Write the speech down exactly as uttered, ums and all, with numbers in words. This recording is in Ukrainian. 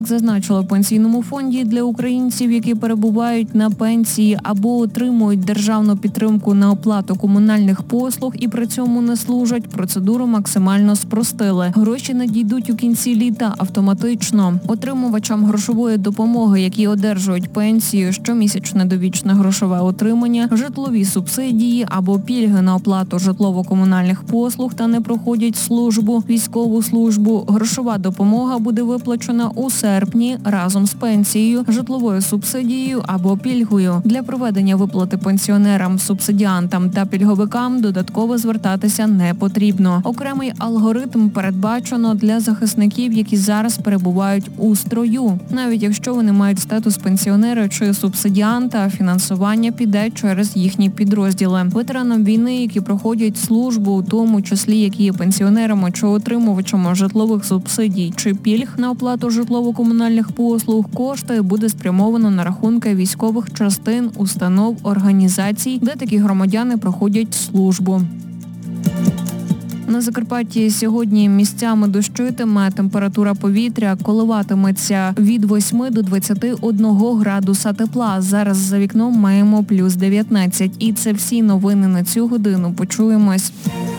Зазначили в Пенсійному фонді для українців, які перебувають на пенсії або отримують державну підтримку на оплату комунальних послуг і при цьому не служать, процедуру максимально спростили. Гроші надійдуть у кінці літа автоматично. Отримувачам грошової допомоги, які одержують пенсію, щомісячне довічне грошове отримання, житлові субсидії або пільги на оплату житлово-комунальних послуг та не проходять службу, військову службу, грошова допомога буде виплачена у серпні разом з пенсією, житловою субсидією або пільгою. Для проведення виплати пенсіонерам, субсидіантам та пільговикам додатково звертатися не потрібно. Окремий алгоритм передбачено для захисників, які зараз перебувають у строю. Навіть якщо вони мають статус пенсіонера чи субсидіанта, фінансування піде через їхні підрозділи. Ветеранам війни, які проходять службу, у тому числі які є пенсіонерами чи отримувачами житлових субсидій чи пільг на оплату житлово-комунальних послуг, кошти буде спрямовано на рахунки військових частин, установ, організацій, де такі громадяни проходять службу. На Закарпатті сьогодні місцями дощитиме, температура повітря коливатиметься від восьми до двадцяти одного градуса тепла. Зараз за вікном маємо плюс дев'ятнадцять. І це всі новини на цю годину. Почуємось.